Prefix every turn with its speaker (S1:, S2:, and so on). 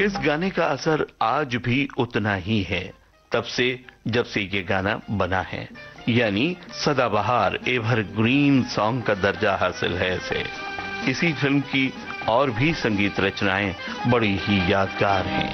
S1: इस गाने का असर आज भी उतना ही है, तब से जब से ये गाना बना है, यानी सदाबहार एवरग्रीन सॉन्ग का दर्जा हासिल है इसे। इसी फिल्म की और भी संगीत रचनाएं बड़ी ही यादगार हैं।